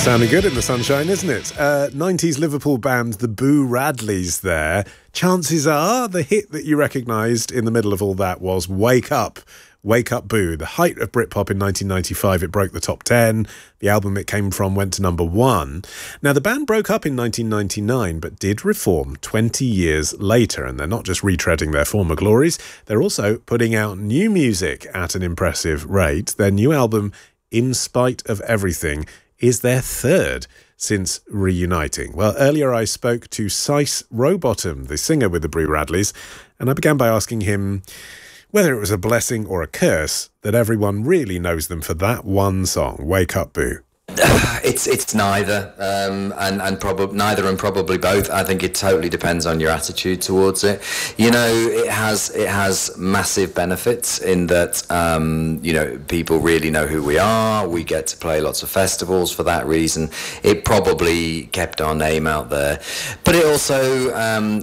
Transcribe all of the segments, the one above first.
Sounding good in the sunshine, isn't it? 90s Liverpool band The Boo Radleys there. Chances are the hit that you recognised in the middle of all that was Wake Up. Wake Up Boo, the height of Britpop in 1995. It broke the top 10. The album it came from went to number 1. Now, the band broke up in 1999, but did reform 20 years later. And they're not just retreading their former glories, they're also putting out new music at an impressive rate. Their new album, In Spite of Everything, is their third since reuniting. Well, earlier I spoke to Seiss Rowbottom, the singer with the Boo Radleys, and I began by asking him whether it was a blessing or a curse that everyone really knows them for that one song, Wake Up Boo. It's neither, and probably neither and probably both. I think it totally depends on your attitude towards it. You know, it has massive benefits in that you know, people really know who we are. We get to play lots of festivals for that reason. It probably kept our name out there, but it also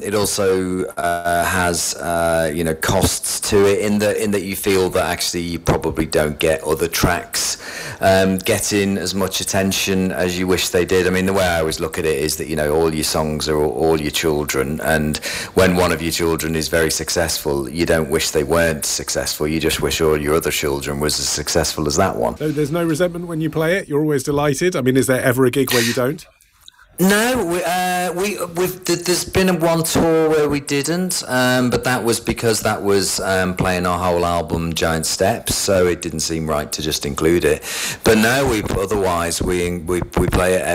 has you know, costs to it in that you feel that actually you probably don't get other tracks getting as much attention as you wish they did. I mean, the way I always look at it is that, you know, all your songs are all your children, and when one of your children is very successful, you don't wish they weren't successful. You just wish all your other children was as successful as that one. So there's no resentment when you play it? You're always delighted? I mean, is there ever a gig where you don't? No, there's been one tour where we didn't, but that was because that was playing our whole album, Giant Steps, so it didn't seem right to just include it. But no, otherwise we play it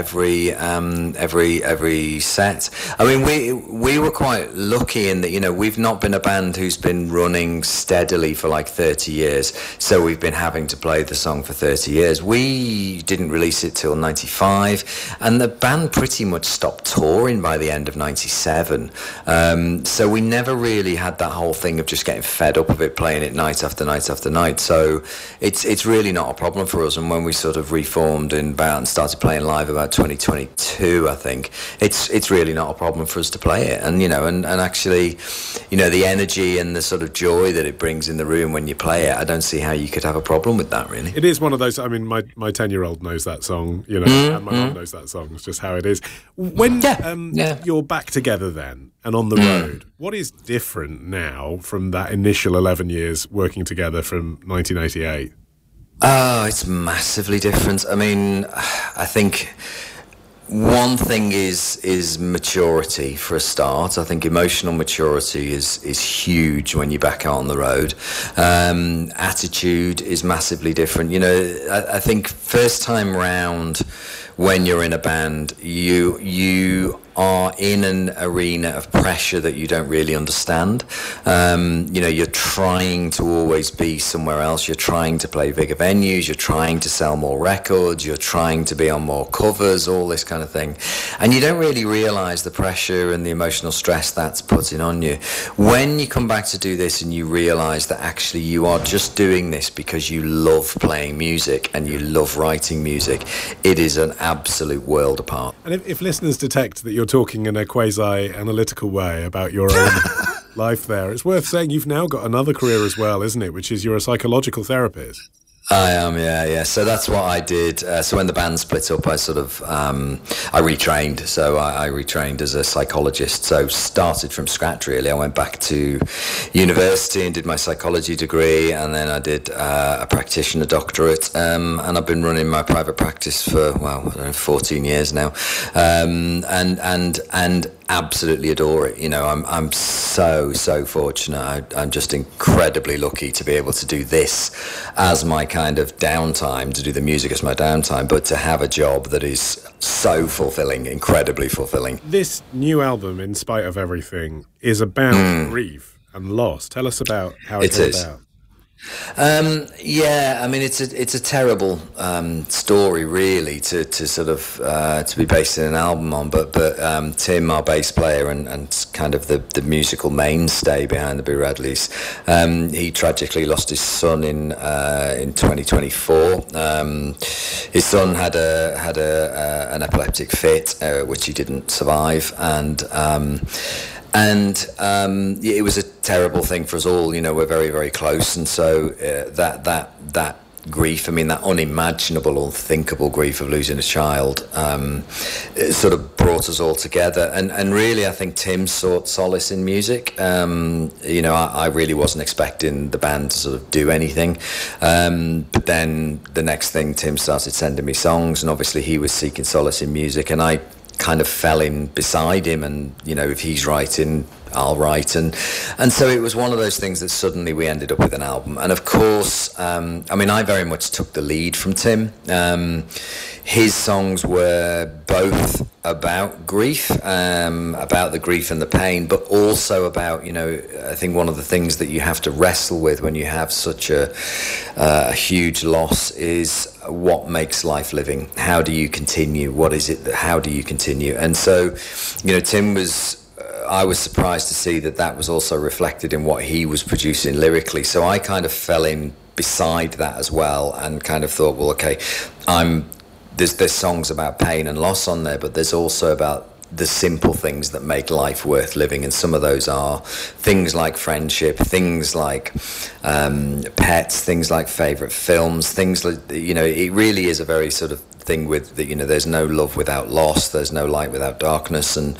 every set. I mean, we were quite lucky in that, you know, we've not been a band who's been running steadily for like 30 years, so we've been having to play the song for 30 years. We didn't release it till 95, and the band pretty much stopped touring by the end of 97, so we never really had that whole thing of just getting fed up of it, playing it night after night after night. So it's really not a problem for us. And when we sort of reformed and started playing live about 2022, I think it's really not a problem for us to play it. And you know, and actually, you know, the energy and the sort of joy that it brings in the room when you play it, I don't see how you could have a problem with that, really. It is one of those, I mean, my 10-year-old knows that song, you know, and my mum knows that song. It's just how it is. When you're back together then and on the road, what is different now from that initial 11 years working together from 1988? Oh, it's massively different. I mean, I think one thing is maturity for a start. I think emotional maturity is huge when you're back out on the road. Attitude is massively different. You know, I think first time round, when you're in a band, you are in an arena of pressure that you don't really understand. You know, you're trying to always be somewhere else. You're trying to play bigger venues. You're trying to sell more records. You're trying to be on more covers, all this kind of thing. And you don't really realise the pressure and the emotional stress that's putting on you. When you come back to do this and you realise that actually you are just doing this because you love playing music and you love writing music, it is an absolute world apart. And if listeners detect that you're talking in a quasi-analytical way about your own life there, it's worth saying you've now got another career as well, isn't it? Which is you're a psychological therapist. I am, yeah. So that's what I did. So when the band split up, I sort of, I retrained. So I retrained as a psychologist. So started from scratch, really. I went back to university and did my psychology degree. And then I did a practitioner doctorate. And I've been running my private practice for, 14 years now. And absolutely adore it. You know, I'm so fortunate. I'm just incredibly lucky to be able to do this as my kind of downtime, to do the music as my downtime, but to have a job that is so fulfilling, incredibly fulfilling. This new album, In Spite of Everything, is about grief and loss. Tell us about how it came about. Yeah, I mean, it's a terrible story, really, to sort of to be based in an album on. But Tim, our bass player and kind of the musical mainstay behind the Boo Radleys, he tragically lost his son in 2024. His son had an epileptic fit, which he didn't survive, and it was a terrible thing for us all. You know, we're very, very close, and so that grief. I mean, that unimaginable, unthinkable grief of losing a child, it sort of brought us all together. And really, I think Tim sought solace in music. I really wasn't expecting the band to sort of do anything. But then the next thing, Tim started sending me songs, and obviously he was seeking solace in music, and I kind of fell in beside him, and if he's writing, I'll write, and so it was one of those things that suddenly we ended up with an album. And of course, I very much took the lead from Tim. His songs were both about grief, about the grief and the pain, but also about, I think one of the things that you have to wrestle with when you have such a huge loss is what makes life living. How do you continue? What is it? How do you continue? And so, Tim was... I was surprised to see that was also reflected in what he was producing lyrically. So I kind of fell in beside that as well, and kind of thought, well, okay, there's songs about pain and loss on there, but there's also about the simple things that make life worth living, and some of those are things like friendship, things like pets, things like favourite films, things like, it really is a very sort of thing with there's no love without loss, there's no light without darkness, and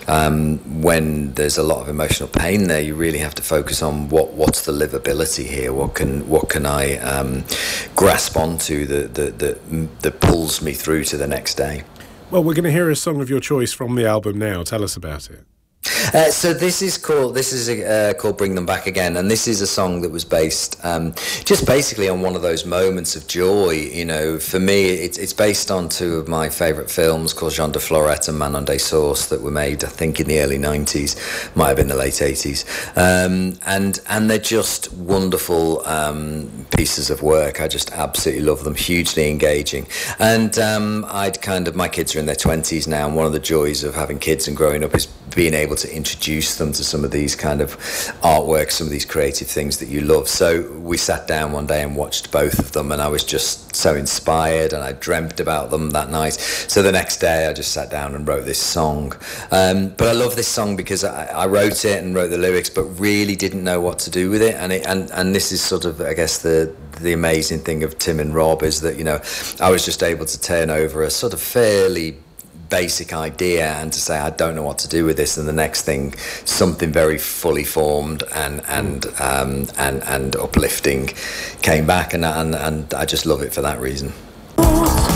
when there's a lot of emotional pain there, you really have to focus on what's the livability here, what can I grasp onto that pulls me through to the next day. Well, we're going to hear a song of your choice from the album now. Tell us about it. So this is called Bring Them Back Again, and this is a song that was based just basically on one of those moments of joy. For me, it's based on two of my favourite films called Jean de Florette and Manon des Sources that were made, I think, in the early 90s, might have been the late 80s, and they're just wonderful pieces of work. I just absolutely love them, hugely engaging. And my kids are in their 20s now, and one of the joys of having kids and growing up is being able to introduce them to some of these kind of artworks, some of these creative things that you love. So we sat down one day and watched both of them, and I was just so inspired, and I dreamt about them that night. So the next day I just sat down and wrote this song. But I love this song because I wrote it and wrote the lyrics, but really didn't know what to do with it. And this is sort of, I guess, the amazing thing of Tim and Rob is that, I was just able to turn over a sort of fairly basic idea and to say, I don't know what to do with this, and the next thing, something very fully formed and uplifting came back, and I just love it for that reason.